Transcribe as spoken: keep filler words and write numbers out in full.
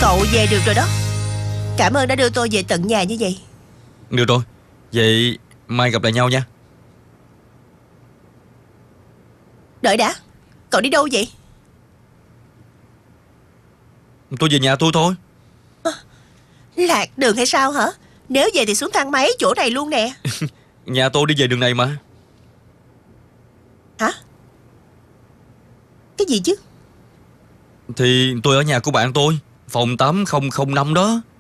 Cậu về được rồi đó. Cảm ơn đã đưa tôi về tận nhà như vậy. Được rồi, vậy mai gặp lại nhau nha. Đợi đã, cậu đi đâu vậy? Tôi về nhà tôi thôi. Lạc đường hay sao hả? Nếu về thì xuống thang máy chỗ này luôn nè. Nhà tôi đi về đường này mà. Hả? Cái gì chứ? Thì tôi ở nhà của bạn tôi, phòng tám không không năm đó.